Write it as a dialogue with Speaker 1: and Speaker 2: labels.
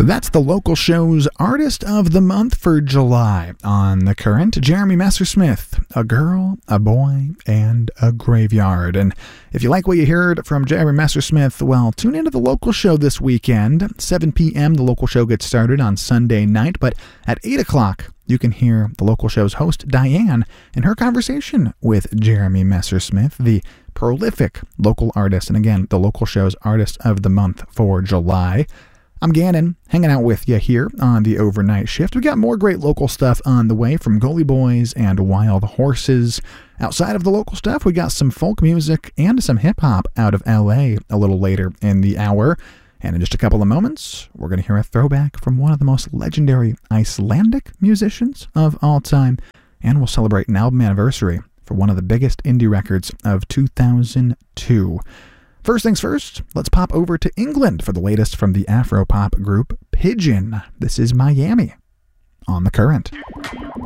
Speaker 1: That's the local show's Artist of the Month for July. On The Current, Jeremy Messersmith, A Girl, a Boy, and a Graveyard. And if you like what you heard from Jeremy Messersmith, well, tune into the local show this weekend. 7 p.m. the local show gets started on Sunday night, but at 8 o'clock, you can hear the local show's host, Diane, in her conversation with Jeremy Messersmith, the prolific local artist, and again, the local show's Artist of the Month for July. I'm Gannon, hanging out with you here on the overnight shift. We got more great local stuff on the way from Goalie Boys and Wild Horses. Outside of the local stuff, we got some folk music and some hip-hop out of LA a little later in the hour. And in just a couple of moments, we're going to hear a throwback from one of the most legendary Icelandic musicians of all time. And we'll celebrate an album anniversary for one of the biggest indie records of 2002. First things first, let's pop over to England for the latest from the Afro-pop group Pigeon. This is Miami on The Current.